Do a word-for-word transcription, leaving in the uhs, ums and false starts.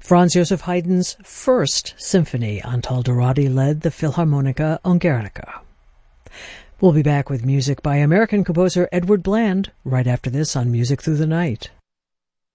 Franz Joseph Haydn's first symphony. Antal-Dohradi led the Philharmonica Ungarische. We'll be back with music by American composer Edward Bland right after this on Music Through the Night.